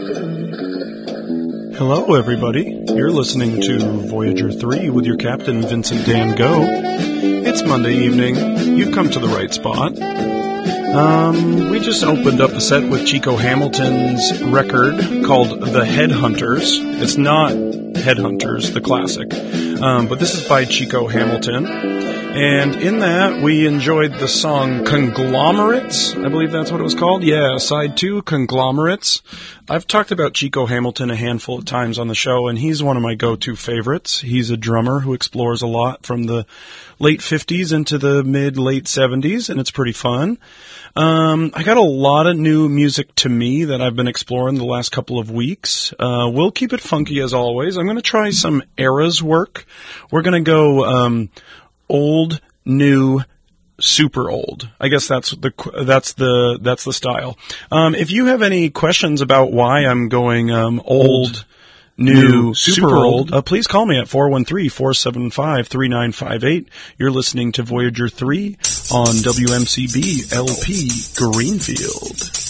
Hello, everybody. You're listening to Voyager 3 with your captain, Vincent Dan Go. It's Monday evening. You've come to the right spot. We just opened up a set with Chico Hamilton's record called The Headhunters. It's not Headhunters, the classic, but this is by Chico Hamilton. And in that, we enjoyed the song Conglomerates. I believe that's what it was called. Yeah, side 2, Conglomerates. I've talked about Chico Hamilton a handful of times on the show, and he's one of my go-to favorites. He's a drummer who explores a lot from the late 50s into the mid-late 70s, and it's pretty fun. I got a lot of new music to me that I've been exploring the last couple of weeks. We'll keep it funky as always. I'm going to try some eras work. We're going to go old, new, super old. I guess that's the style. If you have any questions about why I'm going old, new, super old, please call me at 413-475-3958. You're listening to Voyager 3 on WMCB LP Greenfield.